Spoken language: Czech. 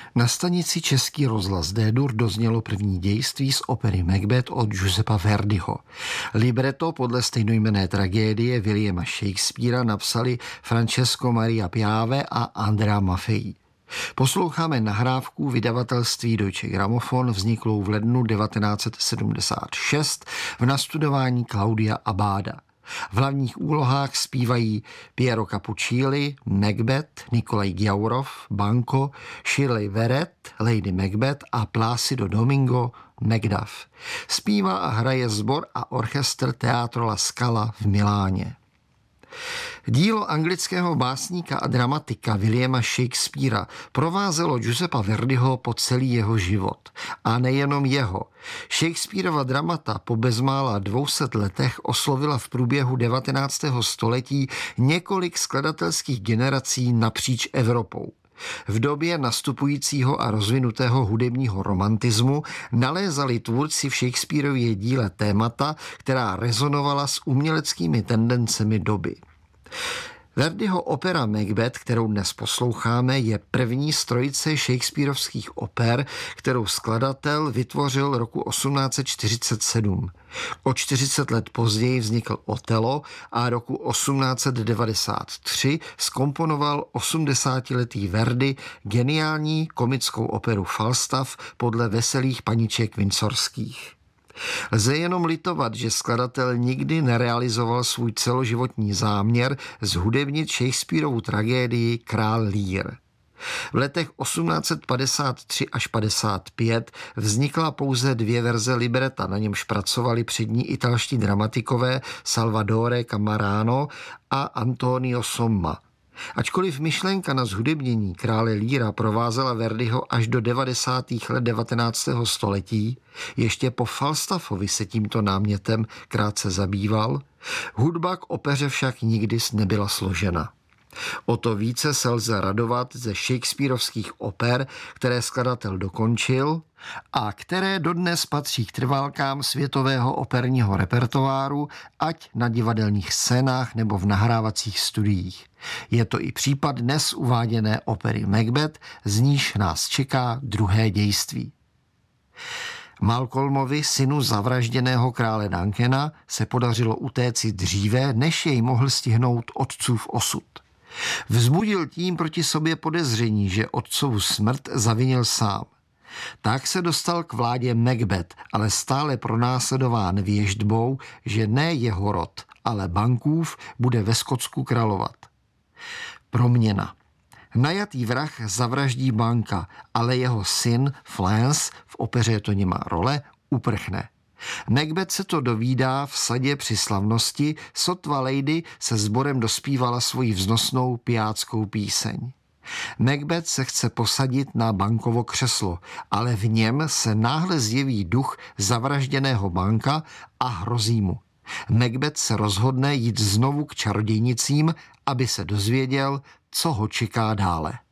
Na stanici Český rozhlas D-dur doznělo první dějství z opery Macbeth od Giuseppa Verdiho. Libreto podle stejnojmenné tragédie Williama Shakespearea napsali Francesco Maria Piave a Andrea Maffei. Posloucháme nahrávku vydavatelství Deutsche Grammophon vzniklou v lednu 1976 v nastudování Claudia Abbada. V hlavních úlohách zpívají Piero Capuccilli, Macbeth, Nikolaj Gjaurov, Banco, Shirley Verrett, Lady Macbeth a Plácido Domingo, Macduff. Zpívá a hraje sbor a orchestr Teatro La Scala v Miláně. Dílo anglického básníka a dramatika Williama Shakespearea provázelo Giuseppa Verdiho po celý jeho život. A nejenom jeho. Shakespearova dramata po bezmála 200 letech oslovila v průběhu 19. století několik skladatelských generací napříč Evropou. V době nastupujícího a rozvinutého hudebního romantismu nalézali tvůrci v Shakespearově díle témata, která rezonovala s uměleckými tendencemi doby. Verdiho opera Macbeth, kterou dnes posloucháme, je první z trojice shakespearovských oper, kterou skladatel vytvořil roku 1847. O 40 let později vznikl Othello a roku 1893 zkomponoval 80letý Verdi geniální komickou operu Falstaff podle Veselých paniček Windsorských. Lze jenom litovat, že skladatel nikdy nerealizoval svůj celoživotní záměr zhudebnit Shakespearovu tragédii Král Lear. V letech 1853 až 55 vznikla pouze 2 verze libreta, na němž pracovali přední italští dramatikové Salvatore Camarano a Antonio Somma. Ačkoliv myšlenka na zhudebnění Krále Leara provázela Verdiho až do 90. let 19. století, ještě po Falstaffovi se tímto námětem krátce zabýval, hudba k opeře však nikdy nebyla složena. O to více se lze radovat ze shakespearovských oper, které skladatel dokončil a které dodnes patří k trvalkám světového operního repertoáru, ať na divadelních scénách nebo v nahrávacích studiích. Je to i případ dnes uváděné opery Macbeth, z níž nás čeká druhé dějství. Malcolmovi, synu zavražděného krále Duncana, se podařilo utéci dříve, než jej mohl stihnout otcův osud. Vzbudil tím proti sobě podezření, že otcovu smrt zavinil sám. Tak se dostal k vládě Macbeth, ale stále pronásledován věštbou, že ne jeho rod, ale Bankův bude ve Skotsku královat. Proměna. Najatý vrah zavraždí Banka, ale jeho syn Flance, v opeře to nemá role, uprchne. Macbeth se to dovídá v sadě při slavnosti, sotva lady se sborem dospívala svoji vznosnou pijáckou píseň. Macbeth se chce posadit na Bankovo křeslo, ale v něm se náhle zjeví duch zavražděného Banka a hrozí mu. Macbeth se rozhodne jít znovu k čarodějnicím, aby se dozvěděl, co ho čeká dále.